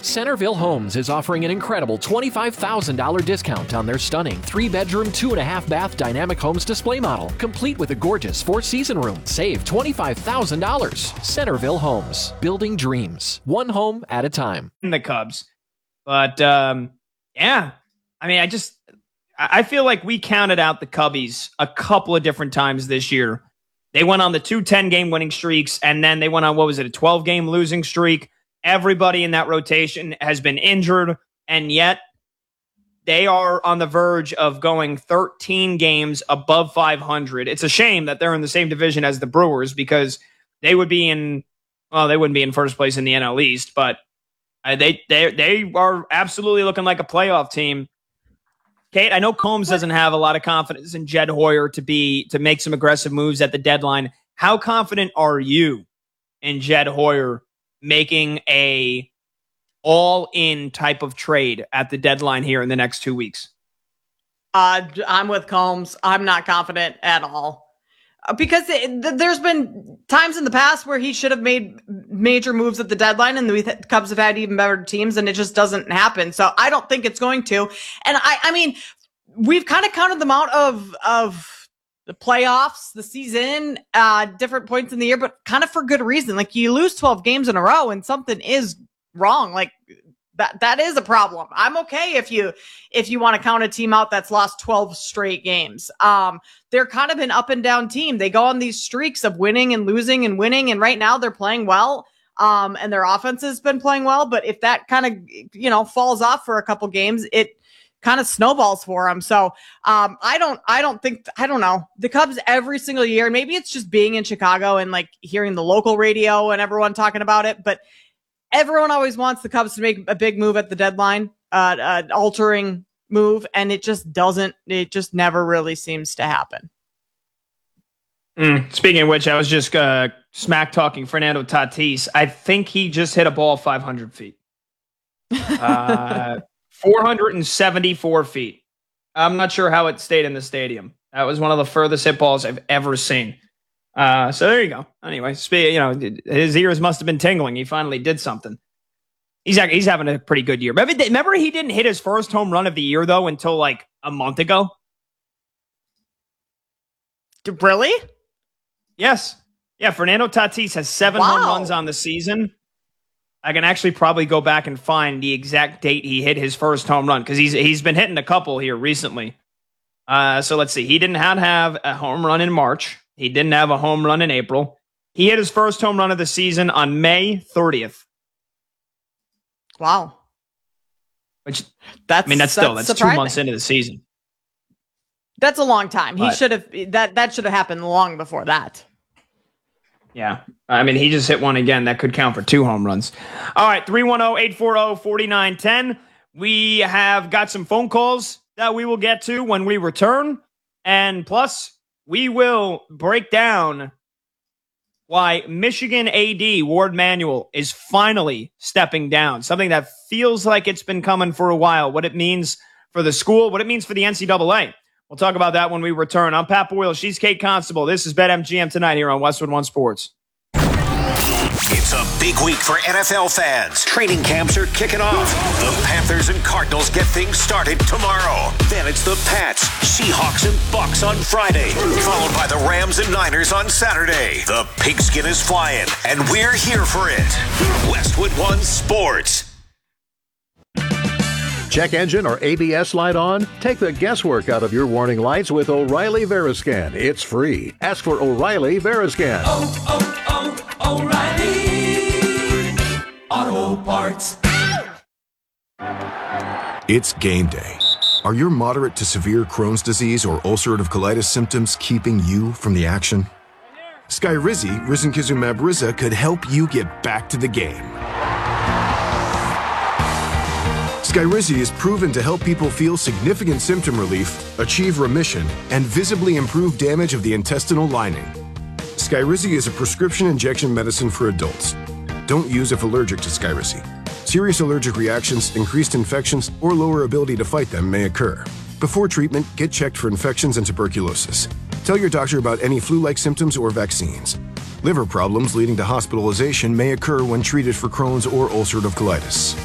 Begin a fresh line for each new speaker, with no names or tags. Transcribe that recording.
Centerville Homes is offering an incredible $25,000 discount on their stunning 3-bedroom, 2.5-bath Dynamic Homes display model, complete with a gorgeous 4-season room. Save $25,000. Centerville Homes, building dreams, one home at a time.
The Cubs. But, yeah, I mean, I feel like we counted out the Cubbies a couple of different times this year. They went on the 2 10-game winning streaks, and then they went on, a 12-game losing streak. Everybody in that rotation has been injured, and yet they are on the verge of going 13 games above 500. It's a shame that they're in the same division as the Brewers because they would be they wouldn't be in first place in the NL East, but they are absolutely looking like a playoff team. Kate, I know Combs doesn't have a lot of confidence in Jed Hoyer to make some aggressive moves at the deadline. How confident are you in Jed Hoyer making a all-in type of trade at the deadline here in the next 2 weeks?
I'm with Combs. I'm not confident at all. Because there's been times in the past where he should have made major moves at the deadline, and the Cubs have had even better teams, and it just doesn't happen. So I don't think it's going to. And I mean, we've kind of counted them out of the playoffs, the season, different points in the year, but kind of for good reason. Like, you lose 12 games in a row and something is wrong. Like, that is a problem. I'm okay if you want to count a team out that's lost 12 straight games. They're kind of an up and down team. They go on these streaks of winning and losing and winning, and right now they're playing well. And their offense has been playing well, but if that kind of, falls off for a couple games, it kind of snowballs for them. So, I don't know. The Cubs every single year, maybe it's just being in Chicago and like hearing the local radio and everyone talking about it, but everyone always wants the Cubs to make a big move at the deadline, altering move, and it just doesn't. It just never really seems to happen.
Speaking of which, I was just smack talking Fernando Tatis. I think he just hit a ball 500 feet. 474 feet. I'm not sure how it stayed in the stadium. That was one of the furthest hit balls I've ever seen. So there you go. Anyway, his ears must have been tingling. He finally did something. He's having a pretty good year. Remember he didn't hit his first home run of the year, though, until like a month ago?
Really?
Yes. Yeah, Fernando Tatis has 7 home runs on the season. I can actually probably go back and find the exact date he hit his first home run, because he's been hitting a couple here recently. So let's see. He didn't have a home run in March. He didn't have a home run in April. He hit his first home run of the season on May 30th.
Wow.
That's 2
surprising.
months into the season.
That's a long time. He should have that should have happened long before that.
Yeah. I mean, he just hit one again. That could count for 2 home runs. All right, 310-840-4910. We have got some phone calls that we will get to when we return. And plus, we will break down why Michigan AD Ward Manuel is finally stepping down. Something that feels like it's been coming for a while. What it means for the school, what it means for the NCAA. We'll talk about that when we return. I'm Pat Boyle. She's Kate Constable. This is BetMGM tonight here on Westwood One Sports.
It's a big week for NFL fans. Training camps are kicking off. The Panthers and Cardinals get things started tomorrow. Then it's the Pats, Seahawks, and Bucks on Friday, followed by the Rams and Niners on Saturday. The pigskin is flying, and we're here for it. Westwood One Sports.
Check engine or ABS light on? Take the guesswork out of your warning lights with O'Reilly Veriscan. It's free. Ask for O'Reilly Veriscan.
O'Reilly Auto Parts.
It's game day. Are your moderate to severe Crohn's disease or ulcerative colitis symptoms keeping you from the action? Skyrizi, risankizumab Riza, could help you get back to the game. Skyrizi is proven to help people feel significant symptom relief, achieve remission, and visibly improve damage of the intestinal lining. Skyrizi is a prescription injection medicine for adults. Don't use if allergic to Skyrizi. Serious allergic reactions, increased infections, or lower ability to fight them may occur. Before treatment, get checked for infections and tuberculosis. Tell your doctor about any flu-like symptoms or vaccines. Liver problems leading to hospitalization may occur when treated for Crohn's or ulcerative colitis.